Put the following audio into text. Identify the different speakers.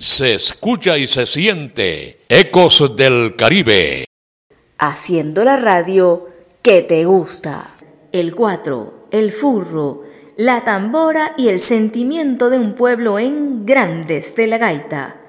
Speaker 1: Se escucha y se siente Ecos del Caribe.
Speaker 2: Haciendo la radio que te gusta. El cuatro, el furro, la tambora y el sentimiento de un pueblo en Grandes de la Gaita.